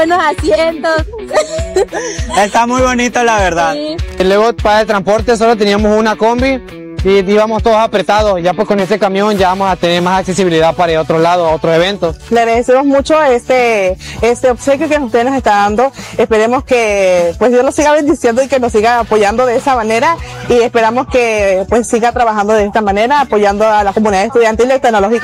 Buenos asientos. Está muy bonito, la verdad. Sí. Y luego para el transporte solo teníamos una combi y íbamos todos apretados. Ya pues con este camión ya vamos a tener más accesibilidad para ir a otro lado, a otros eventos. Le agradecemos mucho este obsequio que usted nos está dando. Esperemos que pues Dios nos siga bendiciendo y que nos siga apoyando de esa manera, y esperamos que pues siga trabajando de esta manera, apoyando a la comunidad estudiantil y tecnológica.